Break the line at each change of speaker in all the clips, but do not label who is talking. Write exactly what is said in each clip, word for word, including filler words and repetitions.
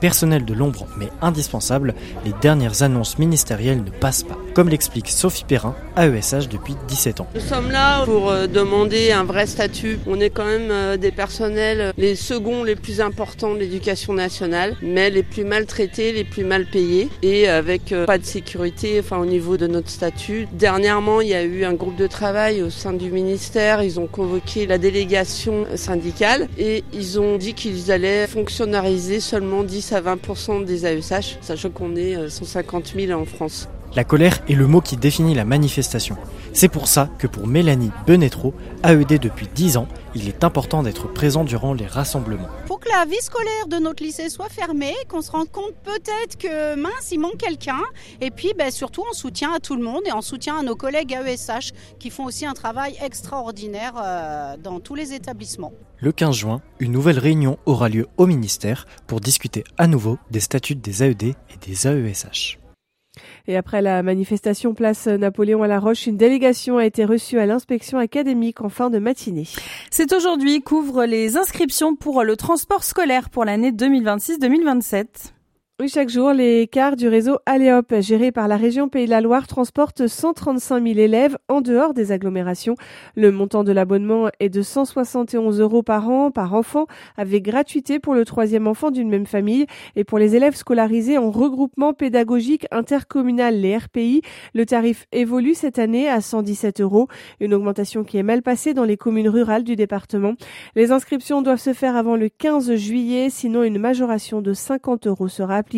Personnel de l'ombre mais indispensable, les dernières annonces ministérielles ne passent pas. Comme l'explique Sophie Perrin, A E S H depuis dix-sept ans.
Nous sommes là pour demander un vrai statut. On est quand même des personnels, les seconds les plus importants de l'éducation nationale, mais les plus maltraités, les plus mal payés et avec pas de sécurité enfin, au niveau de notre statut. Dernièrement, il y a eu un groupe de travail au sein du ministère. Ils ont convoqué la délégation syndicale et ils ont dit qu'ils allaient fonctionnariser seulement dix à vingt pour cent des A E S H, sachant qu'on est cent cinquante mille en France.
La colère est le mot qui définit la manifestation. C'est pour ça que pour Mélanie Benetro, A E D depuis dix ans, il est important d'être présent durant les rassemblements.
Il faut que la vie scolaire de notre lycée soit fermée, qu'on se rende compte peut-être que mince, il manque quelqu'un. Et puis ben, surtout en soutien à tout le monde et en soutien à nos collègues A E S H qui font aussi un travail extraordinaire euh, dans tous les établissements.
Le quinze juin, une nouvelle réunion aura lieu au ministère pour discuter à nouveau des statuts des A E D et des A E S H.
Et après la manifestation place Napoléon à La Roche, une délégation a été reçue à l'inspection académique en fin de matinée.
C'est aujourd'hui qu'ouvrent les inscriptions pour le transport scolaire pour l'année deux mille vingt-six deux mille vingt-sept.
Oui, chaque jour, les cars du réseau Aléop, géré par la région Pays de la Loire, transportent cent trente-cinq mille élèves en dehors des agglomérations. Le montant de l'abonnement est de cent soixante et onze euros par an, par enfant, avec gratuité pour le troisième enfant d'une même famille. Et pour les élèves scolarisés en regroupement pédagogique intercommunal, les R P I, le tarif évolue cette année à cent dix-sept euros. Une augmentation qui est mal passée dans les communes rurales du département. Les inscriptions doivent se faire avant le quinze juillet, sinon une majoration de cinquante euros sera appliquée.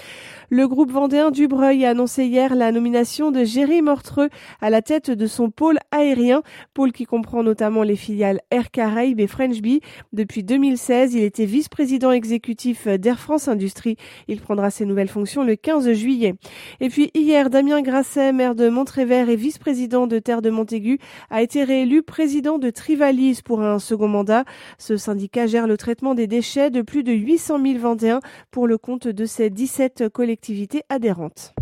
Le groupe vendéen Dubreuil a annoncé hier la nomination de Géry Mortreux à la tête de son pôle aérien, pôle qui comprend notamment les filiales Air Caraïbes et French Bee. Depuis deux mille seize, il était vice-président exécutif d'Air France Industrie. Il prendra ses nouvelles fonctions le quinze juillet. Et puis hier, Damien Grasset, maire de Montrévert et vice-président de Terre de Montaigu, a été réélu président de Trivalise pour un second mandat. Ce syndicat gère le traitement des déchets de plus de huit cent mille Vendéens pour le compte de ses dix-sept collectivités adhérentes.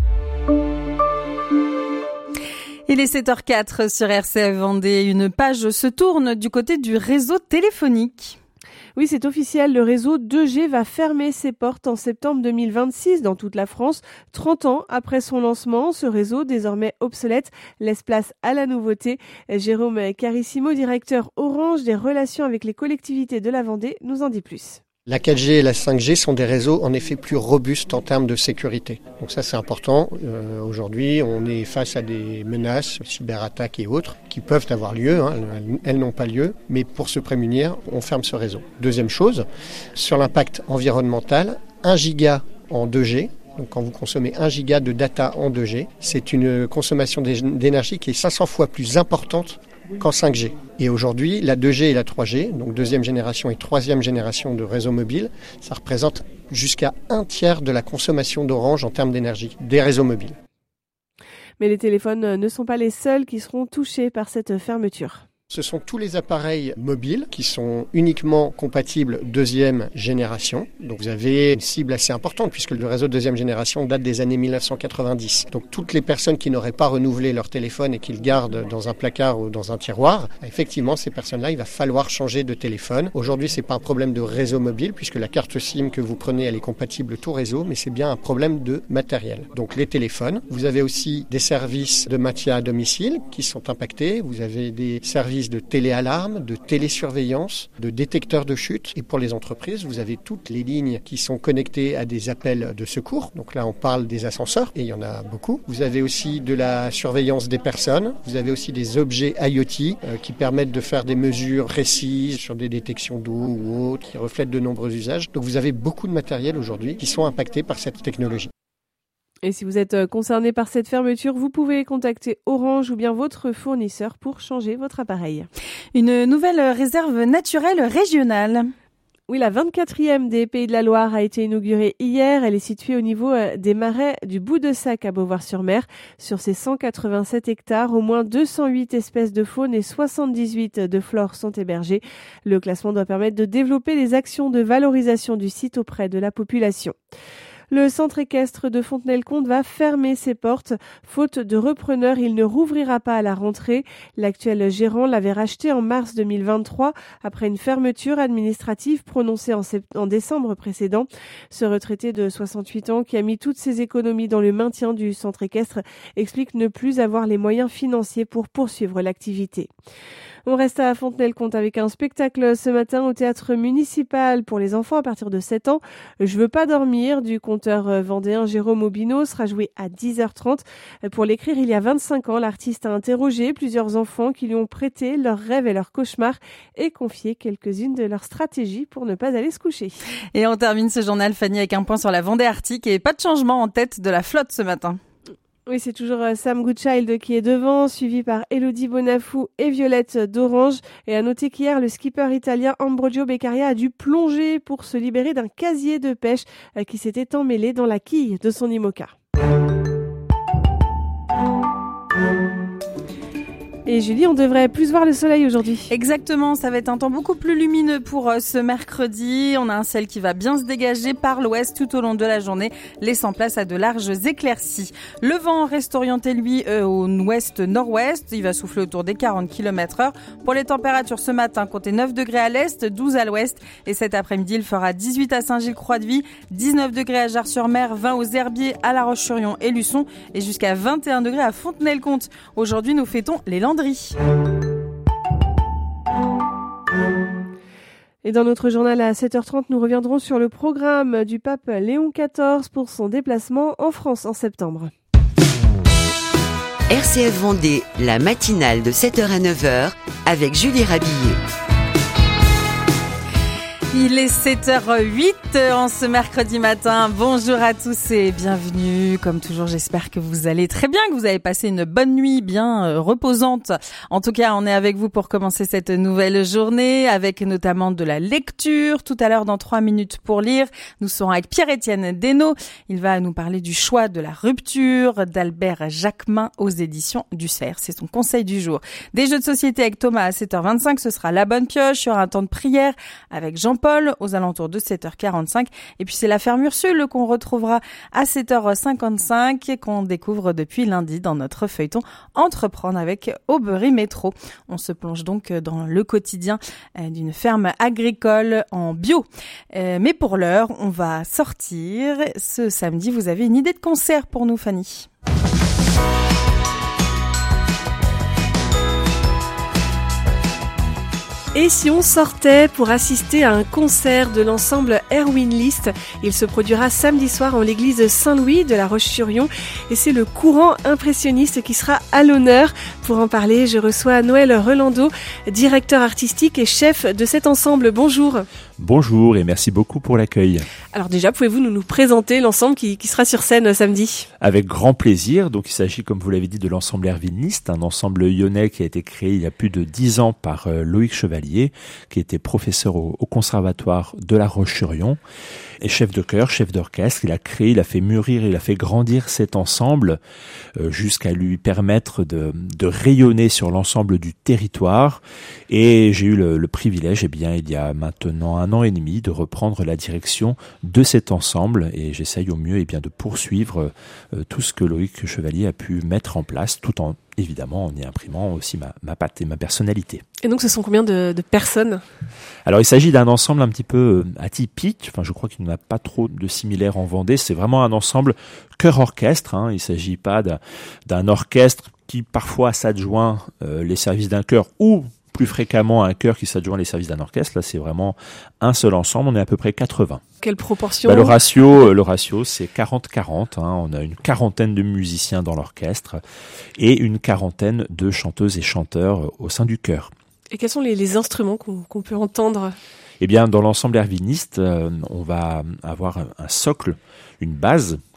Il est sept heures quatre sur R C F Vendée. Une page se tourne du côté du réseau téléphonique.
Oui, c'est officiel, le réseau deux G va fermer ses portes en septembre deux mille vingt-six dans toute la France. trente ans après son lancement, ce réseau, désormais obsolète, laisse place à la nouveauté. Jérôme Carissimo, directeur Orange des relations avec les collectivités de la Vendée, nous en dit plus.
La quatre G et la cinq G sont des réseaux en effet plus robustes en termes de sécurité. Donc ça c'est important. Euh, aujourd'hui on est face à des menaces, cyberattaques et autres qui peuvent avoir lieu, hein. elles, elles n'ont pas lieu, mais pour se prémunir on ferme ce réseau. Deuxième chose, sur l'impact environnemental, un giga en deux G. Donc quand vous consommez un giga de data en deux G, c'est une consommation d'énergie qui est cinq cents fois plus importante qu'en cinq G. Et aujourd'hui, la deux G et la trois G, donc deuxième génération et troisième génération de réseaux mobiles, ça représente jusqu'à un tiers de la consommation d'Orange en termes d'énergie des réseaux mobiles.
Mais les téléphones ne sont pas les seuls qui seront touchés par cette fermeture.
Ce sont tous les appareils mobiles qui sont uniquement compatibles deuxième génération. Donc vous avez une cible assez importante puisque le réseau de deuxième génération date des années mille neuf cent quatre-vingt-dix. Donc toutes les personnes qui n'auraient pas renouvelé leur téléphone et qui le gardent dans un placard ou dans un tiroir, effectivement ces personnes-là, il va falloir changer de téléphone. Aujourd'hui, c'est pas un problème de réseau mobile puisque la carte SIM que vous prenez, elle est compatible tout réseau, mais c'est bien un problème de matériel. Donc les téléphones. Vous avez aussi des services de maintien à domicile qui sont impactés. Vous avez des services de téléalarme, de télésurveillance, de détecteurs de chute. Et pour les entreprises, vous avez toutes les lignes qui sont connectées à des appels de secours. Donc là, on parle des ascenseurs, et il y en a beaucoup. Vous avez aussi de la surveillance des personnes. Vous avez aussi des objets IoT euh, qui permettent de faire des mesures précises sur des détections d'eau ou autres, qui reflètent de nombreux usages. Donc vous avez beaucoup de matériel aujourd'hui qui sont impactés par cette technologie.
Et si vous êtes concerné par cette fermeture, vous pouvez contacter Orange ou bien votre fournisseur pour changer votre appareil.
Une nouvelle réserve naturelle régionale.
Oui, la vingt-quatrième des Pays de la Loire a été inaugurée hier. Elle est située au niveau des marais du Bout de Sac à Beauvoir-sur-Mer. Sur ces cent quatre-vingt-sept hectares, au moins deux cent huit espèces de faune et soixante-dix-huit de flore sont hébergées. Le classement doit permettre de développer les actions de valorisation du site auprès de la population. Le centre équestre de Fontenay-le-Comte va fermer ses portes. Faute de repreneur, il ne rouvrira pas à la rentrée. L'actuel gérant l'avait racheté en mars deux mille vingt-trois après une fermeture administrative prononcée en, sept... en décembre précédent. Ce retraité de soixante-huit ans qui a mis toutes ses économies dans le maintien du centre équestre explique ne plus avoir les moyens financiers pour poursuivre l'activité. On reste à Fontenay-le-Comte avec un spectacle ce matin au théâtre municipal pour les enfants à partir de sept ans. Je veux pas dormir du conteur vendéen Jérôme Aubineau sera joué à dix heures trente. Pour l'écrire il y a vingt-cinq ans, l'artiste a interrogé plusieurs enfants qui lui ont prêté leurs rêves et leurs cauchemars et confié quelques-unes de leurs stratégies pour ne pas aller se coucher.
Et on termine ce journal, Fanny, avec un point sur la Vendée Arctique et pas de changement en tête de la flotte ce matin.
Oui, c'est toujours Sam Goodchild qui est devant, suivi par Elodie Bonafou et Violette d'Orange. Et à noter qu'hier, le skipper italien Ambrogio Beccaria a dû plonger pour se libérer d'un casier de pêche qui s'était emmêlé dans la quille de son IMOCA. Et Julie, on devrait plus voir le soleil aujourd'hui.
Exactement, ça va être un temps beaucoup plus lumineux pour euh, ce mercredi. On a un ciel qui va bien se dégager par l'ouest tout au long de la journée, laissant place à de larges éclaircies. Le vent reste orienté, lui, euh, au ouest-nord-ouest. Il va souffler autour des quarante kilomètres heure. Pour les températures ce matin, comptez neuf degrés à l'est, douze à l'ouest. Et cet après-midi, il fera dix-huit à Saint-Gilles-Croix-de-Vie, dix-neuf degrés à Jars-sur-Mer, vingt aux Herbiers, à La Roche-sur-Yon et Luçon, et jusqu'à vingt et un degrés à Fontenay-le-Comte. Aujourd'hui, nous fêtons les Landes.
Et dans notre journal à sept heures trente, nous reviendrons sur le programme du pape Léon quatorze pour son déplacement en France en septembre.
R C F Vendée, la matinale de sept heures à neuf heures avec Julie Rabillet.
Il est sept heures huit en ce mercredi matin. Bonjour à tous et bienvenue. Comme toujours, j'espère que vous allez très bien, que vous avez passé une bonne nuit bien euh, reposante. En tout cas, on est avec vous pour commencer cette nouvelle journée avec notamment de la lecture. Tout à l'heure, dans trois minutes pour lire, nous serons avec Pierre-Étienne Desnaux. Il va nous parler du choix de la rupture d'Albert Jacquemin aux éditions du C E R. C'est son conseil du jour. Des jeux de société avec Thomas à sept heures vingt-cinq. Ce sera la bonne pioche. Il y aura un temps de prière avec Jean-Paul aux alentours de sept heures quarante-cinq. Et puis c'est la ferme Ursule qu'on retrouvera à sept heures cinquante-cinq et qu'on découvre depuis lundi dans notre feuilleton Entreprendre avec Aubery Métro. On se plonge donc dans le quotidien d'une ferme agricole en bio. Mais pour l'heure, on va sortir. Ce samedi, vous avez une idée de concert pour nous, Fanny ?
Et si on sortait pour assister à un concert de l'ensemble Erwin List, il se produira samedi soir en l'église Saint-Louis de La Roche-sur-Yon et c'est le courant impressionniste qui sera à l'honneur. Pour en parler, je reçois Noël Relando, directeur artistique et chef de cet ensemble. Bonjour.
Bonjour et merci beaucoup pour l'accueil.
Alors déjà, pouvez-vous nous, nous présenter l'ensemble qui, qui sera sur scène samedi ?
Avec grand plaisir. Donc il s'agit, comme vous l'avez dit, de l'ensemble Erwin List, un ensemble lyonnais qui a été créé il y a plus de dix ans par euh, Loïc Chevalier, qui était professeur au, au conservatoire de La Roche-sur-Yon et chef de chœur, chef d'orchestre. Il a créé, il a fait mûrir, il a fait grandir cet ensemble euh, jusqu'à lui permettre de, de rayonner sur l'ensemble du territoire. Et j'ai eu le, le privilège, eh bien, il y a maintenant un an et demi, de reprendre la direction de cet ensemble et j'essaye au mieux, eh bien, de poursuivre euh, tout ce que Loïc Chevalier a pu mettre en place, tout en évidemment en y imprimant aussi ma, ma patte et ma personnalité.
Et donc ce sont combien de, de personnes ?
Alors il s'agit d'un ensemble un petit peu atypique, enfin je crois qu'il n'y en a pas trop de similaires en Vendée, c'est vraiment un ensemble chœur-orchestre, hein. Il ne s'agit pas d'un, d'un orchestre qui parfois s'adjoint euh, les services d'un chœur ou plus fréquemment un chœur qui s'adjoint les services d'un orchestre. Là c'est vraiment un seul ensemble, on est à peu près quatre-vingts.
Quelle proportion ?
Bah, le ratio, le ratio, c'est quarante quarante. Hein. On a une quarantaine de musiciens dans l'orchestre et une quarantaine de chanteuses et chanteurs au sein du chœur.
Et quels sont les, les instruments qu'on, qu'on peut entendre ?
Eh bien, dans l'ensemble erwiniste, euh, on va avoir un socle, une base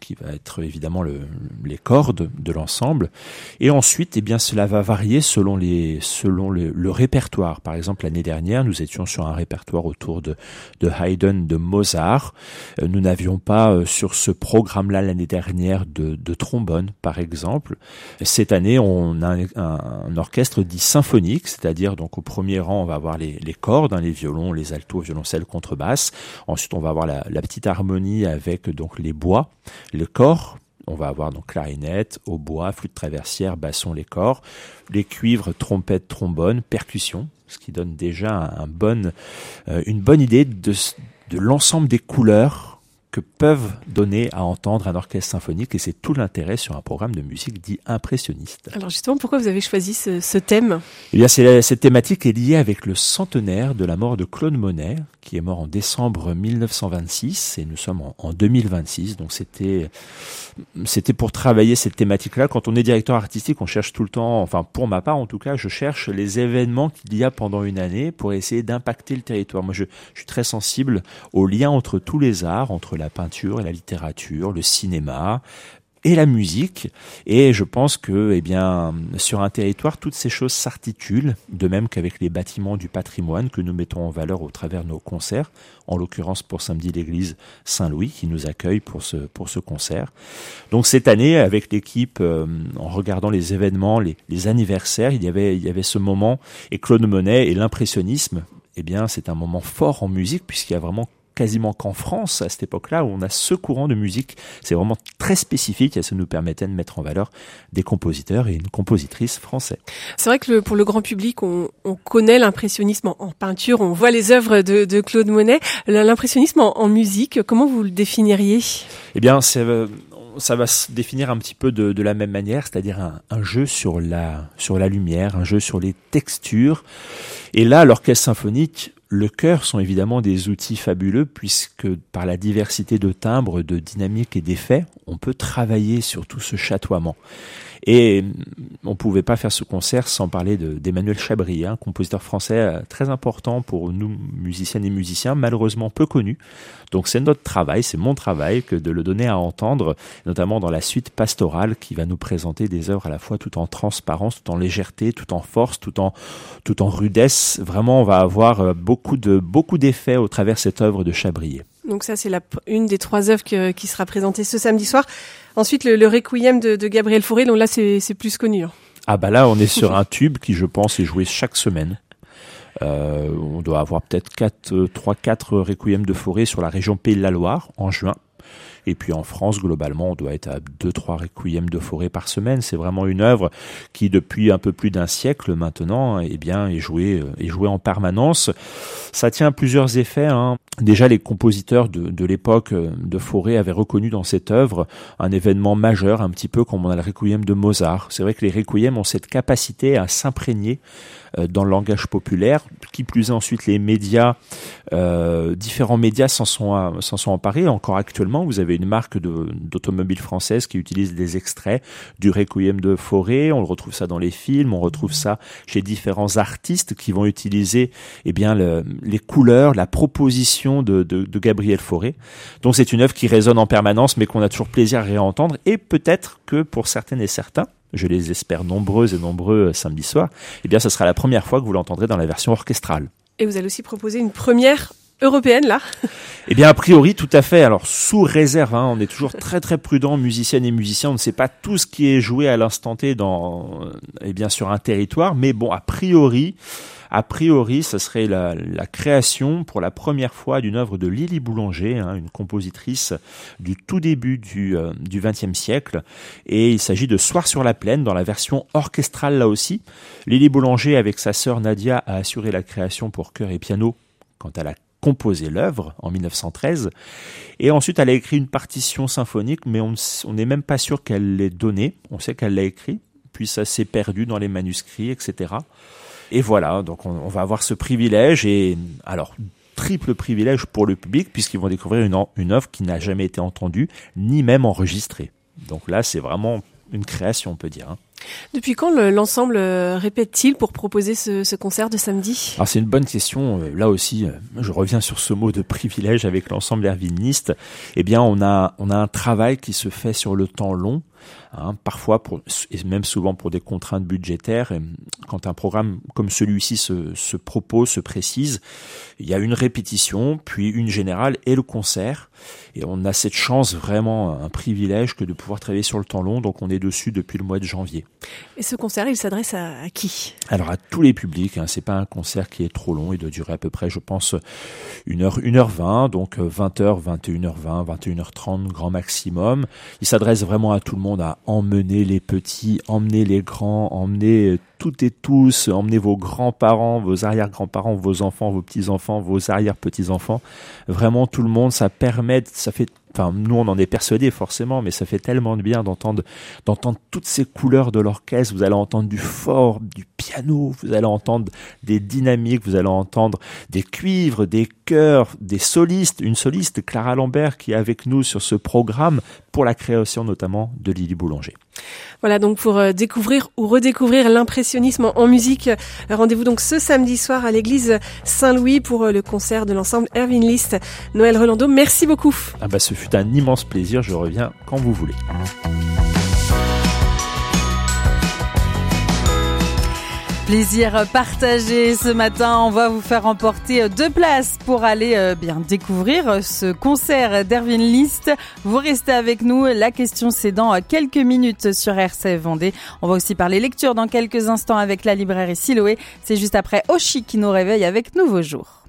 qui va être évidemment le, les cordes de l'ensemble. Et ensuite, eh bien, cela va varier selon les, selon le, le répertoire. Par exemple, l'année dernière, nous étions sur un répertoire autour de, de Haydn, de Mozart. Euh, nous n'avions pas euh, sur ce programme-là l'année dernière de, de trombone, par exemple. Cette année, on a un, un, un orchestre dit symphonique, c'est-à-dire donc au premier rang, on va avoir les, les cordes, hein, les violons, les altos, violoncelles, contrebasses. Ensuite, on va avoir la, la petite harmonie avec donc les bois, le corps. On va avoir donc clarinette, hautbois, flûte traversière, basson, les corps, les cuivres, trompette, trombone, percussion, ce qui donne déjà un, un bon, euh, une bonne idée de, de l'ensemble des couleurs que peuvent donner à entendre un orchestre symphonique, et c'est tout l'intérêt sur un programme de musique dit impressionniste.
Alors justement, pourquoi vous avez choisi ce, ce thème ?
Eh bien, c'est la, cette thématique est liée avec le centenaire de la mort de Claude Monet, qui est mort en décembre mille neuf cent vingt-six, et nous sommes en, en deux mille vingt-six, donc c'était c'était pour travailler cette thématique-là. Quand on est directeur artistique, on cherche tout le temps, enfin pour ma part en tout cas, je cherche les événements qu'il y a pendant une année pour essayer d'impacter le territoire. Moi, je, je suis très sensible au lien entre tous les arts, entre la peinture et la littérature, le cinéma et la musique, et je pense que, eh bien, sur un territoire, toutes ces choses s'articulent, de même qu'avec les bâtiments du patrimoine que nous mettons en valeur au travers de nos concerts, en l'occurrence pour samedi l'église Saint-Louis qui nous accueille pour ce pour ce concert. Donc cette année, avec l'équipe, euh, en regardant les événements, les, les anniversaires, il y avait il y avait ce moment, et Claude Monet et l'impressionnisme, eh bien, c'est un moment fort en musique puisqu'il y a vraiment quasiment qu'en France, à cette époque-là, où on a ce courant de musique. C'est vraiment très spécifique et ça nous permettait de mettre en valeur des compositeurs et une compositrice français.
C'est vrai que le, pour le grand public, on, on connaît l'impressionnisme en, en peinture, on voit les œuvres de, de Claude Monet. L'impressionnisme en, en musique, comment vous le définiriez ?
Eh bien, c'est... Euh, ça va se définir un petit peu de, de la même manière, c'est-à-dire un, un jeu sur la, sur la lumière, un jeu sur les textures. Et là, l'orchestre symphonique, le chœur sont évidemment des outils fabuleux puisque par la diversité de timbres, de dynamiques et d'effets, on peut travailler sur tout ce chatoiement. Et on pouvait pas faire ce concert sans parler de, d'Emmanuel Chabrier, un compositeur français très important pour nous, musiciennes et musiciens, malheureusement peu connu. Donc c'est notre travail, c'est mon travail que de le donner à entendre, notamment dans la suite pastorale qui va nous présenter des œuvres à la fois tout en transparence, tout en légèreté, tout en force, tout en, tout en rudesse. Vraiment, on va avoir beaucoup de, beaucoup d'effets au travers de cette œuvre de Chabrier.
Donc ça, c'est la, une des trois œuvres que, qui sera présentée ce samedi soir. Ensuite, le, le Requiem de, de Gabriel Fauré, donc là, c'est, c'est plus connu. Hein.
Ah bah là, on est sur un tube qui, je pense, est joué chaque semaine. Euh, on doit avoir peut-être quatre, trois, quatre Requiem de Fauré sur la région Pays de la Loire en juin. Et puis en France, globalement, on doit être à deux, trois Requiem de Fauré par semaine. C'est vraiment une œuvre qui, depuis un peu plus d'un siècle maintenant, eh bien, est jouée, est jouée en permanence. Ça tient à plusieurs effets, hein. Déjà, les compositeurs de, de l'époque de Fauré avaient reconnu dans cette œuvre un événement majeur, un petit peu comme on a le Requiem de Mozart. C'est vrai que les Requiem ont cette capacité à s'imprégner dans le langage populaire, qui plus est ensuite les médias, euh, différents médias s'en sont, s'en sont emparés. Encore actuellement, vous avez une marque de, d'automobile française qui utilise des extraits du Requiem de Fauré. On retrouve ça dans les films, on retrouve ça chez différents artistes qui vont utiliser, eh bien, le, les couleurs, la proposition de, de, de Gabriel Fauré. Donc c'est une œuvre qui résonne en permanence, mais qu'on a toujours plaisir à réentendre. Et peut-être que pour certaines et certains, je les espère nombreuses et nombreux samedi soir, eh bien, ce sera la première fois que vous l'entendrez dans la version orchestrale.
Et vous allez aussi proposer une première européenne, là ?
Eh bien, a priori, tout à fait. Alors, sous réserve, hein, on est toujours très très prudent, musiciennes et musiciens. On ne sait pas tout ce qui est joué à l'instant T dans, eh bien, sur un territoire. Mais bon, a priori, a priori, ce serait la, la création pour la première fois d'une œuvre de Lily Boulanger, hein, une compositrice du tout début du euh, du vingtième siècle. Et il s'agit de Soir sur la plaine dans la version orchestrale là aussi. Lily Boulanger, avec sa sœur Nadia, a assuré la création pour chœur et piano quand elle a composé l'œuvre en mille neuf cent treize. Et ensuite, elle a écrit une partition symphonique, mais on n'est même pas sûr qu'elle l'ait donnée. On sait qu'elle l'a écrit, puis ça s'est perdu dans les manuscrits, et cetera. Et voilà, donc on, on va avoir ce privilège, et alors triple privilège pour le public, puisqu'ils vont découvrir une, une œuvre qui n'a jamais été entendue, ni même enregistrée. Donc là, c'est vraiment une création, on peut dire. Hein.
Depuis quand le, l'ensemble répète-t-il pour proposer ce, ce concert de samedi ?
Alors c'est une bonne question. Là aussi, je reviens sur ce mot de privilège avec l'ensemble erviniste. Eh bien, on a on a un travail qui se fait sur le temps long. Hein, parfois, pour, et même souvent pour des contraintes budgétaires, et quand un programme comme celui-ci se, se propose, se précise, il y a une répétition, puis une générale et le concert. Et on a cette chance, vraiment un privilège, que de pouvoir travailler sur le temps long. Donc on est dessus depuis le mois de janvier.
Et ce concert, il s'adresse à, à qui ?
Alors à tous les publics. Hein, c'est pas un concert qui est trop long. Il doit durer à peu près, je pense, une heure, une heure vingt. Donc vingt heures, vingt et une heures vingt, vingt et une heures trente, grand maximum. Il s'adresse vraiment à tout le monde, à emmener les petits, emmener les grands, emmener toutes et tous, emmener vos grands-parents, vos arrière-grands-parents, vos enfants, vos petits-enfants, vos arrière-petits-enfants. Vraiment tout le monde, ça permet, ça fait, enfin nous on en est persuadés forcément, mais ça fait tellement de bien d'entendre, d'entendre toutes ces couleurs de l'orchestre. Vous allez entendre du fort, du piano, vous allez entendre des dynamiques, vous allez entendre des cuivres, des chœurs, des solistes, une soliste, Clara Lambert, qui est avec nous sur ce programme pour la création notamment de Lily Boulanger.
Voilà donc pour euh, découvrir ou redécouvrir l'impressionnisme en, en musique. Euh, rendez-vous donc ce samedi soir à l'église Saint-Louis pour euh, le concert de l'ensemble Erwin List. Noël Rolando, merci beaucoup.
Ah bah, ce fut un immense plaisir, je reviens quand vous voulez.
Plaisir partagé ce matin. On va vous faire emporter deux places pour aller euh, bien découvrir ce concert d'Erwin List. Vous restez avec nous. La question, c'est dans quelques minutes sur R C F Vendée. On va aussi parler lecture dans quelques instants avec la librairie Siloé. C'est juste après Oshi qui nous réveille avec Nouveau Jour.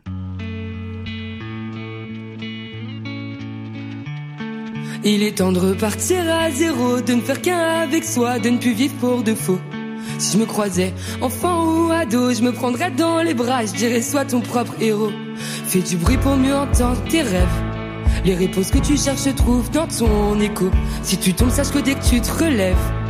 Il est temps de repartir à zéro, de ne faire qu'un avec soi, de ne plus vivre pour de faux. Si je me croisais, enfant ou ado, je me prendrais dans les bras, je dirais sois ton propre héros. Fais du bruit pour mieux entendre tes rêves. Les réponses que tu cherches se trouvent dans ton écho. Si tu tombes, sache que dès que tu te relèves,